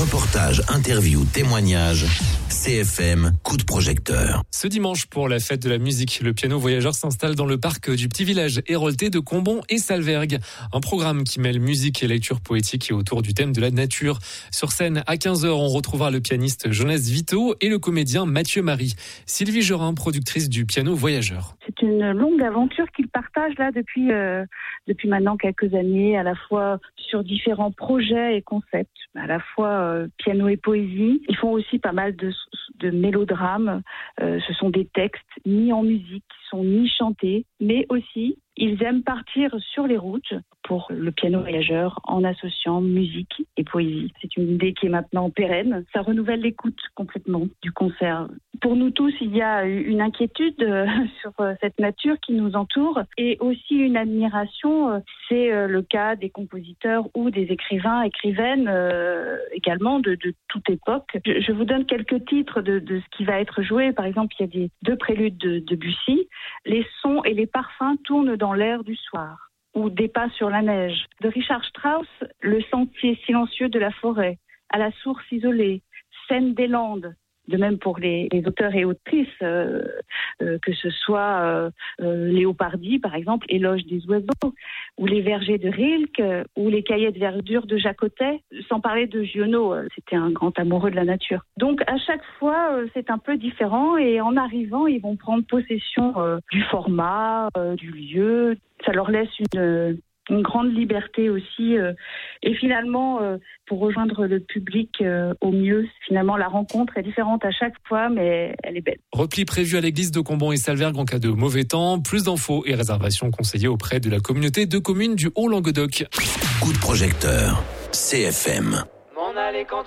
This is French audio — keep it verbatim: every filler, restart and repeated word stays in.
Reportages, interviews, témoignages. C F M, coup de projecteur. Ce dimanche, pour la fête de la musique, le piano voyageur s'installe dans le parc du petit village héroltais de Combon et Salvergue. Un programme qui mêle musique et lecture poétique et autour du thème de la nature. Sur scène, à quinze heures, on retrouvera le pianiste Jonas Vito et le comédien Mathieu Marie. Sylvie Jorin, productrice du piano voyageur. C'est une longue aventure qu'ils partagent là depuis, euh, depuis maintenant quelques années, à la fois sur différents projets et concepts, à la fois euh, piano et poésie. Ils font aussi pas mal de, de mélodrames. Euh, ce sont des textes ni en musique, qui sont ni chantés, mais aussi ils aiment partir sur les routes pour le piano voyageur en associant musique et poésie. C'est une idée qui est maintenant pérenne. Ça renouvelle l'écoute complètement du concert. Pour nous tous, il y a une inquiétude sur cette nature qui nous entoure et aussi une admiration. C'est le cas des compositeurs ou des écrivains, écrivaines euh, également de, de toute époque. Je, je vous donne quelques titres de, de ce qui va être joué. Par exemple, il y a des deux préludes de, de Debussy. Les sons et les parfums tournent dans l'air du soir. Ou Des pas sur la neige. De Richard Strauss, Le sentier silencieux de la forêt. À la source isolée. Scène des Landes. De même pour les, les auteurs et autrices, euh, euh, que ce soit euh, euh, Léopardi, par exemple, Éloge des oiseaux, ou Les vergers de Rilke, euh, ou Les cahiers de verdure de Jacotet, sans parler de Giono, euh, c'était un grand amoureux de la nature. Donc à chaque fois, euh, c'est un peu différent, et en arrivant, ils vont prendre possession euh, du format, euh, du lieu. Ça leur laisse une... Euh, une grande liberté aussi euh, et finalement euh, pour rejoindre le public euh, au mieux. Finalement la rencontre est différente à chaque fois mais elle est belle. Repli prévu à l'église de Combon et Salvergue en cas de mauvais temps. Plus d'infos et réservations conseillées auprès de la communauté de communes du Haut-Languedoc. Coup de projecteur, C F M. M'en aller quand